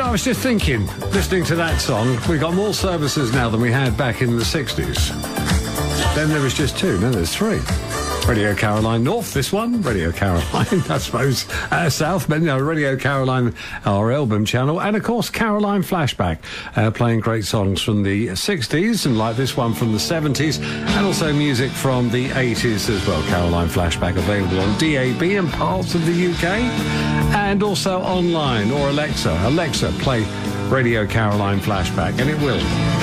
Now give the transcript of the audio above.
I was just thinking, listening to that song, we've got more services now than we had back in the 60s. Then there was just two, now there's three. Radio Caroline North, this one. Radio Caroline, I suppose, South. But, Radio Caroline, our album channel. And, of course, Caroline Flashback, playing great songs from the 60s, and like this one from the 70s, and also music from the 80s as well. Caroline Flashback available on DAB in parts of the UK, and also online, or Alexa. Alexa, play Radio Caroline Flashback, and it will.